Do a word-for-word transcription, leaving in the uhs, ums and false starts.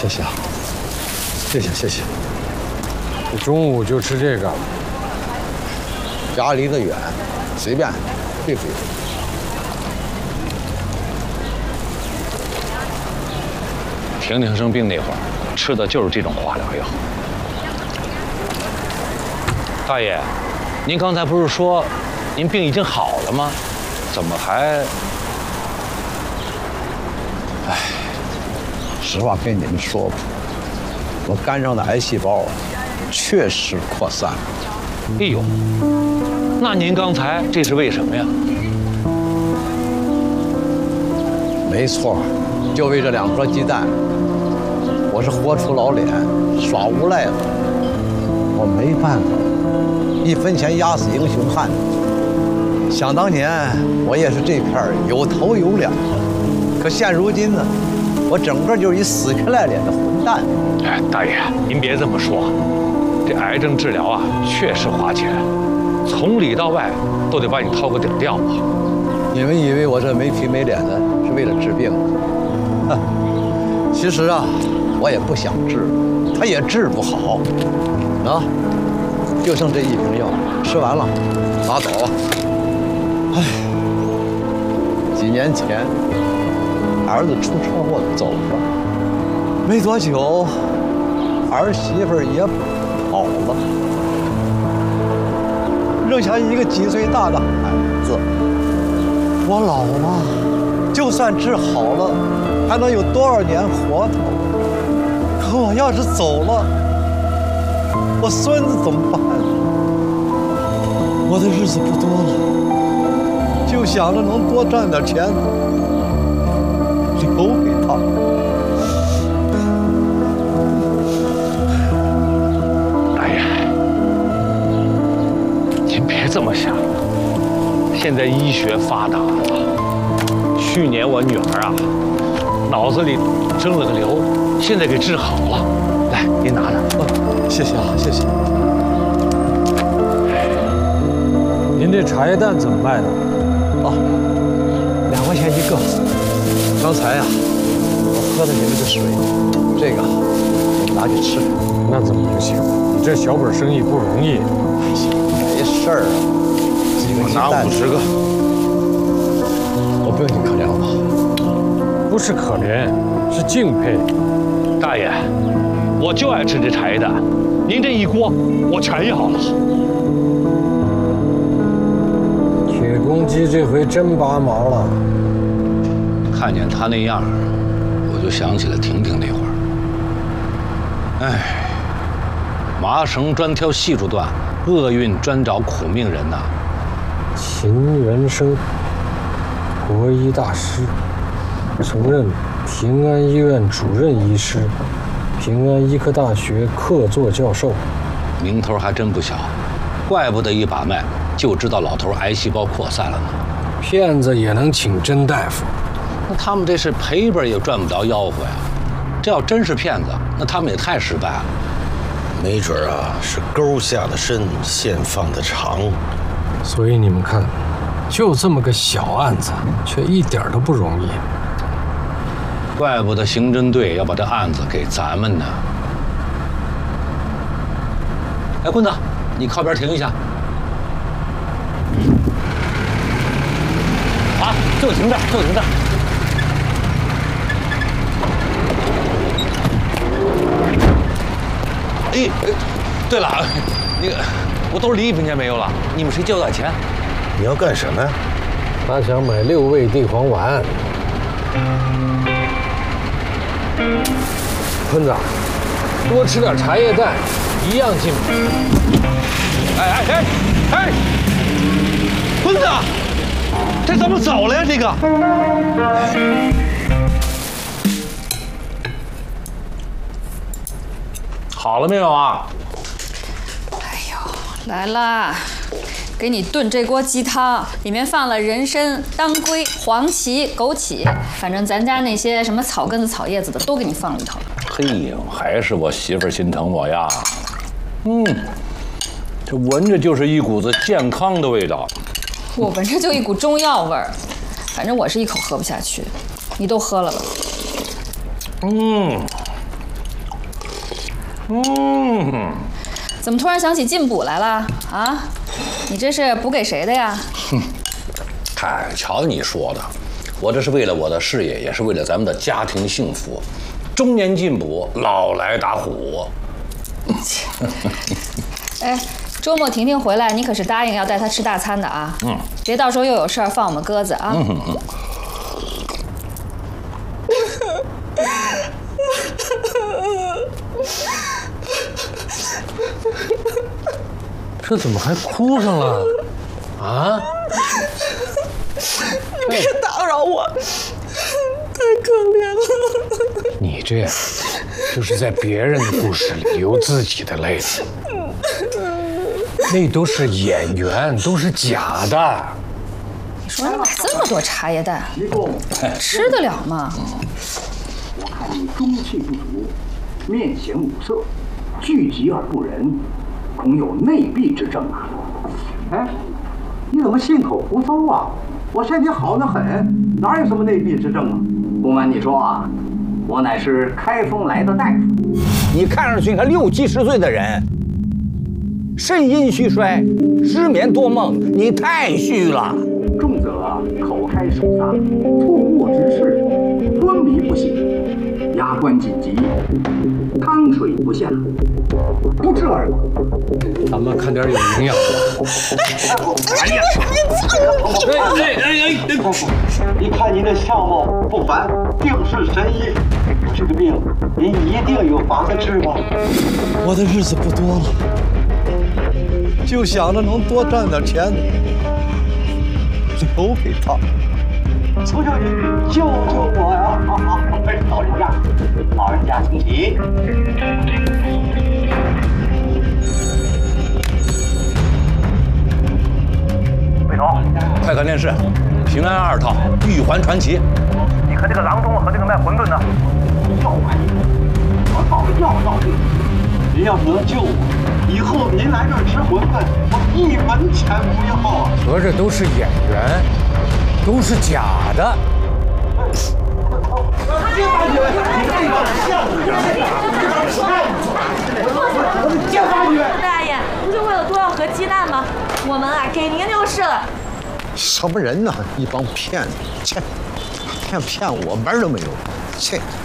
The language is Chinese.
谢谢啊，谢谢谢谢。 你中午就吃这个？ 家离得远，随便对付对付。 婷婷生病那会儿，吃的就是这种化疗药。大爷，您刚才不是说您病已经好了吗？怎么还…… 哎，实话跟你们说吧，我肝上的癌细胞啊，确实扩散了。 哎呦，那您刚才这是为什么呀？ 没错，就为这两颗鸡蛋，我是活出老脸，耍无赖了。我没办法，一分钱压死英雄汉。想当年我也是这片有头有脸的，可现如今呢，我整个就是一死皮赖脸的混蛋。 哎，大爷，您别这么说，这癌症治疗啊，确实花钱，从里到外都得把你掏个底掉啊。 你们以为我这没皮没脸的是为了治病？哼，其实啊，我也不想治，它也治不好。啊，就剩这一瓶药，吃完了，拉倒吧。唉，几年前儿子出车祸走了，没多久，儿媳妇也跑了，扔下一个几岁大的孩子。我老了，就算治好了，还能有多少年活头？可我要是走了，我孙子怎么办？我的日子不多了，就想着能多赚点钱，留给他。 大爷，您别这么想。现在医学发达了，去年我女儿啊，脑子里生了个瘤，现在给治好了。来，您拿着。 哦，谢谢啊，谢谢。 您这茶叶蛋怎么卖的？ 啊，两块钱一个。刚才呀、啊，我喝的你们的水，这个你们拿去吃。 那怎么不行？你这小本生意不容易。 没事儿啊，几个鸡蛋。 拿五十个。 我不用你可怜我。 不是可怜，是敬佩。 大爷，我就爱吃这茶叶蛋，您这一锅我全要了。 铁公鸡这回真拔毛了。 看见他那样，我就想起了婷婷那会儿。哎，麻绳专挑细处断，厄运专找苦命人呐。 秦元生，国医大师，曾任平安医院主任医师，平安医科大学客座教授， 名头还真不小，怪不得一把脉就知道老头癌细胞扩散了呢。 骗子也能请真大夫。 那他们这是赔本也赚不着吆喝呀！这要真是骗子，那他们也太失败了。 没准啊是钩下的深，线放的长。 所以你们看，就这么个小案子，却一点都不容易。 怪不得刑侦队要把这案子给咱们呢。哎，棍子，你靠边停一下。好，就停这儿，就停这儿。哎，对了，那个我兜里一分钱没有了，你们谁借我点钱？ 你要干什么呀？ 他想买六味地黄丸。坤子，多吃点茶叶蛋，一样进补。 哎哎哎哎！坤子，这怎么走了呀？这个。好了没有啊？ 哎呦，来啦！给你炖这锅鸡汤，里面放了人参、当归、黄芪、枸杞，反正咱家那些什么草根子、草叶子的都给你放里头了。 嘿呦，还是我媳妇儿心疼我呀。嗯，这闻着就是一股子健康的味道。 我闻着就一股中药味儿，反正我是一口喝不下去，你都喝了吧？ 嗯， 嗯， 怎么突然想起进补来了啊？你这是补给谁的呀？ 哼，嗨，瞧你说的，我这是为了我的事业，也是为了咱们的家庭幸福。中年进补，老来打虎。 哎，周末婷婷回来，你可是答应要带她吃大餐的啊！嗯，别到时候又有事儿放我们鸽子啊！嗯嗯。 这怎么还哭上了？啊！ 你别打扰我，太可怜了。 你这样，就是在别人的故事里流自己的泪。那都是演员，都是假的。 你说你买这么多茶叶蛋，吃得了吗？ 我看你中气不足，面显五色，聚集而不仁，恐有内闭之症啊！哎，你怎么信口胡诌啊？我身体好得很，哪有什么内闭之症啊？不瞒你说啊，我乃是开封来的大夫。你看上去个六七十岁的人，肾阴虚衰，失眠多梦，你太虚了。重则口开手撒，吐沫直视，昏迷不醒，牙关紧急，汤水不下，不治而亡。 咱们看点有营养的。 哎呀！哎哎哎哎！一看您的相貌不凡，定是神医。这个病您一定有法子治吧？ 我的日子不多了，就想着能多赚点钱，留给他。 求求你救救我呀！老人家，老人家请起。 魏头，快看电视，《平安二套》《玉环传奇》。 你和这个郎中和这个卖馄饨的， 要玩意，我早要到这里。您要是能救我，以后您来这儿吃馄饨，我一文钱不要啊！ 合着都是演员，都是假的。 金发女，你这个像金发女， 大爷，不是会有多少盒鸡蛋吗？我们啊，给您就是了。 什么人呢？一帮骗子，切，骗骗我门都没有，切。